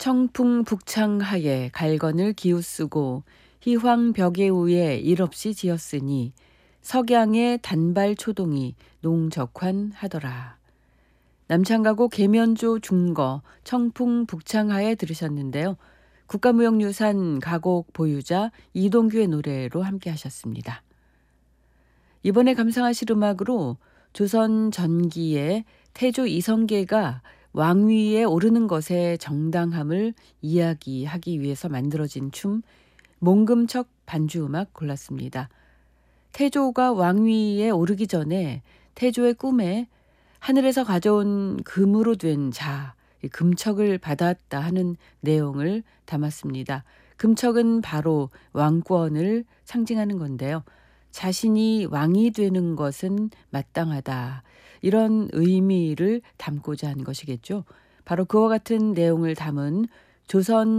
청풍 북창하에 갈건을 기우쓰고 희황 벽에 우에 일없이 지었으니 석양의 단발 초동이 농적환하더라. 남창가곡 계면조 중거 청풍 북창하에 들으셨는데요. 국가무형유산 가곡 보유자 이동규의 노래로 함께 하셨습니다. 이번에 감상하실 음악으로 조선 전기의 태조 이성계가 왕위에 오르는 것의 정당함을 이야기하기 위해서 만들어진 춤 몽금척 반주음악 골랐습니다. 태조가 왕위에 오르기 전에 태조의 꿈에 하늘에서 가져온 금으로 된 자, 금척을 받았다 하는 내용을 담았습니다. 금척은 바로 왕권을 상징하는 건데요. 자신이 왕이 되는 것은 마땅하다. 이런 의미를 담고자 한 것이겠죠. 바로 그와 같은 내용을 담은 조선